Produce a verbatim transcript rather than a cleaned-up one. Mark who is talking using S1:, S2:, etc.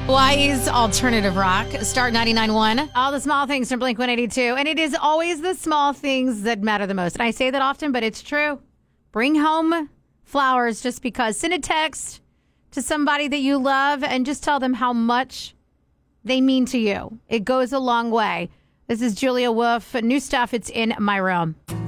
S1: Hawaii's alternative rock, Start ninety-nine point one. All the small things from Blink one eighty-two. And it is always the small things that matter the most. And I say that often, but it's true. Bring home flowers just because. Send a text to somebody that you love and just tell them how much they mean to you. It goes a long way. This is Julia Wolf. New stuff. It's in my room.